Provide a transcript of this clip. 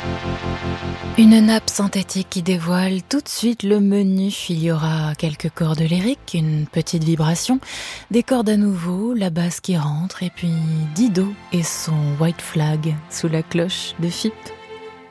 Une nappe synthétique qui dévoile tout de suite le menu. Il y aura quelques cordes lyriques, une petite vibration, des cordes à nouveau, la basse qui rentre et puis Dido et son White Flag sous la cloche de Fipp.